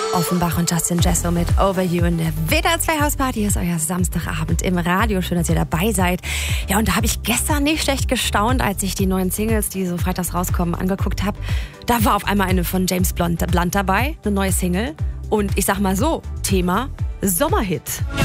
Offenbach und Justin Jesso mit Over You in der WDR 2 Hausparty ist euer Samstagabend im Radio. Schön, dass ihr dabei seid. Ja, und da habe ich gestern nicht schlecht gestaunt, als ich die neuen Singles, die so freitags rauskommen, angeguckt habe. Da war auf einmal eine von James Blunt dabei, eine neue Single. Und ich sag mal so, Thema Sommerhit.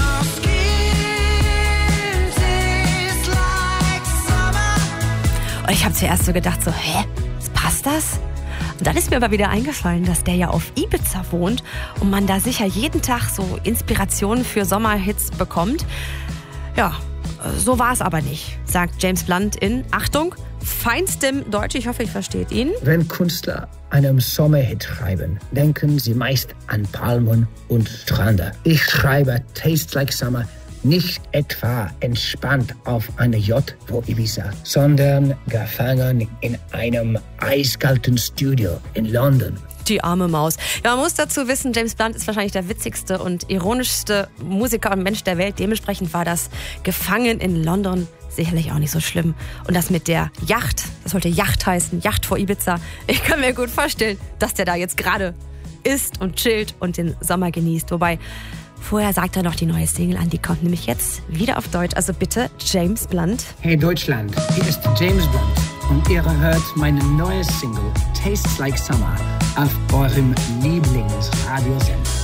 Und ich habe zuerst so gedacht, so, passt das? Und dann ist mir aber wieder eingefallen, dass der ja auf Ibiza wohnt und man da sicher jeden Tag so Inspirationen für Sommerhits bekommt. Ja, so war es aber nicht, sagt James Blunt in, Achtung, feinstem Deutsch, ich hoffe, ihr versteht ihn. Wenn Künstler einen Sommerhit schreiben, denken sie meist an Palmen und Strände. Ich schreibe Tastes Like Summer nicht etwa entspannt auf einer Yacht vor Ibiza, sondern gefangen in einem eiskalten Studio in London. Die arme Maus. Ja, man muss dazu wissen, James Blunt ist wahrscheinlich der witzigste und ironischste Musiker und Mensch der Welt. Dementsprechend war das Gefangen in London sicherlich auch nicht so schlimm. Und das mit der Yacht, das sollte Yacht heißen, Yacht vor Ibiza. Ich kann mir gut vorstellen, dass der da jetzt gerade isst und chillt und den Sommer genießt. Wobei, vorher sagt er noch die neue Single an, die kommt nämlich jetzt wieder auf Deutsch. Also bitte, James Blunt. Hey Deutschland, hier ist James Blunt und ihr hört meine neue Single Tastes Like Summer auf eurem Lieblingsradiosender.